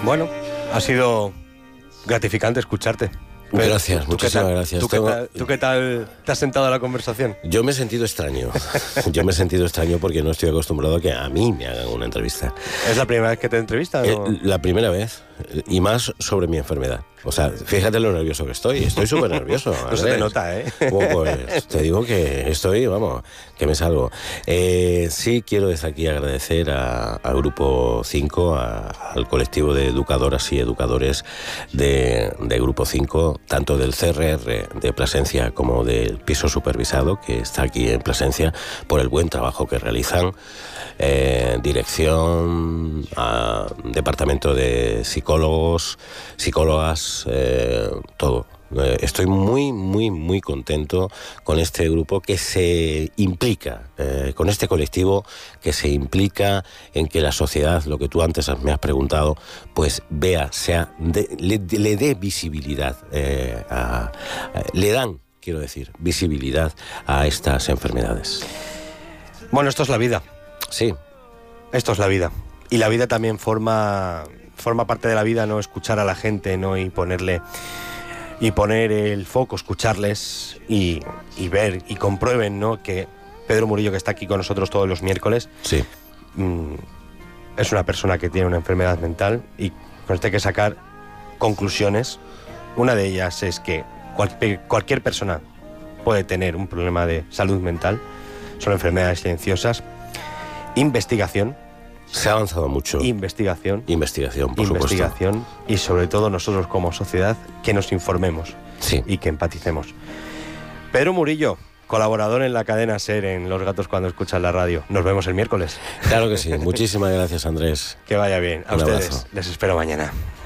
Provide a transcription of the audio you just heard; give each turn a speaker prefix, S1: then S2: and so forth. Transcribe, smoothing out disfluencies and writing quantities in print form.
S1: Bueno, ha sido gratificante escucharte.
S2: Gracias, muchísimas gracias.
S1: ¿Tú qué tal te has sentado a la conversación?
S2: Yo me he sentido extraño. Porque no estoy acostumbrado a que a mí me hagan una entrevista.
S1: ¿Es la primera vez que te entrevistan?
S2: La primera vez, y más sobre mi enfermedad. O sea, fíjate lo nervioso que estoy. Estoy súper nervioso.
S1: No se te nota, ¿eh?
S2: Pues te digo que estoy, que me salgo. Sí quiero desde aquí agradecer al Grupo 5, al colectivo de educadoras y educadores de Grupo 5, tanto del CRR de Plasencia como del piso supervisado, que está aquí en Plasencia, por el buen trabajo que realizan. Dirección, departamento de psicólogos, psicólogas, todo. Estoy muy contento con este grupo que se implica, con este colectivo que se implica en que la sociedad, lo que tú antes me has preguntado, pues vea, le dé visibilidad, le dan, quiero decir, visibilidad a estas enfermedades.
S1: Bueno, esto es la vida.
S2: Sí.
S1: Esto es la vida. Y la vida también forma parte de la vida, no escuchar a la gente, ¿no? Y poner el foco, escucharles y ver y comprueben, ¿no? Que Pedro Murillo, que está aquí con nosotros todos los miércoles,
S2: sí,
S1: es una persona que tiene una enfermedad mental y con esto hay que sacar conclusiones. Una de ellas es que cualquier persona puede tener un problema de salud mental. Son enfermedades silenciosas. Investigación.
S2: Se ha avanzado mucho.
S1: Investigación, por
S2: supuesto.
S1: Y sobre todo nosotros como sociedad que nos informemos,
S2: sí,
S1: y que empaticemos. Pedro Murillo, colaborador en la cadena SER en Los Gatos cuando escuchan la radio. Nos vemos el miércoles.
S2: Claro que sí. Muchísimas gracias, Andrés.
S1: Que vaya bien. A ustedes les espero mañana.